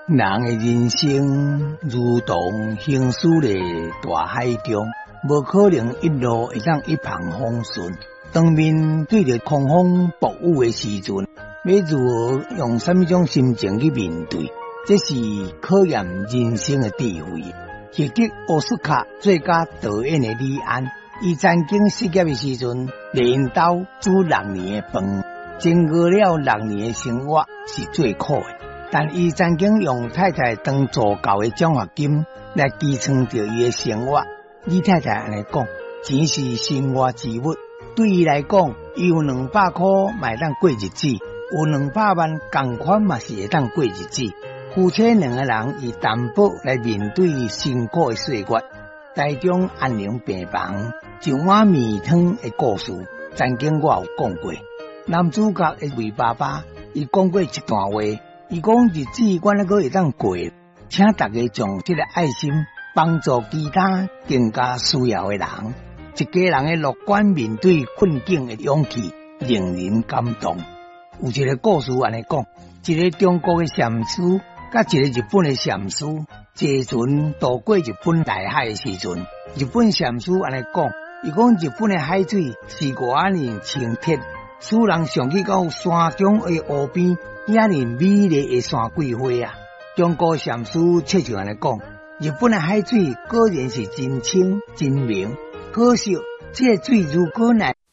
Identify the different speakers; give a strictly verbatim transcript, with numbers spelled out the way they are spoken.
Speaker 1: 人的人生如同行驶的大海中，无可能一路会当一帆风顺。当面对着狂风暴雨的时阵，要如何用什么种心情去面对？这是考验人生的智慧。获得奥斯卡最佳导演的李安，伊曾经失业的时阵，连兜煮六年的饭，经过了六年的生活是最苦的。但伊曾经用太太当助教的奖学金来支撑着伊的生活。李太太安尼讲，钱是生活之物，对伊来讲，伊有两百块嘛会当过日子，有两百万同款嘛是会当过日子。夫妻两个人以担保来面对辛苦的岁月。台中安宁病房一碗面汤的故事，曾经我有讲过。男主角的魏爸爸，伊讲过一段话。伊讲日子我那个会当过，请大家将这个爱心帮助其他更加需要的人。一家人的乐观面对困境的勇气，令人感动。有一个故事安尼讲，一个中国的禅师，甲一个日本的禅师，坐船渡过日本大海的时阵，日本禅师安尼讲，伊讲日本的海水是偌尼清澈，使人想起到山中的湖边。遐尼美丽的山桂花啊！中国禅师却就安尼讲，日本的海水果然是真清真明，可惜这水如果乃